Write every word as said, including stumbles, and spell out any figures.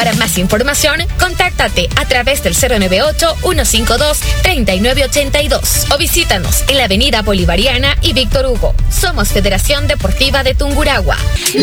Para más información, contáctate a través del cero nueve ocho, uno cinco dos, tres nueve ocho dos o visítanos en la avenida Bolivariana y Víctor Hugo. Somos Federación Deportiva de Tungurahua.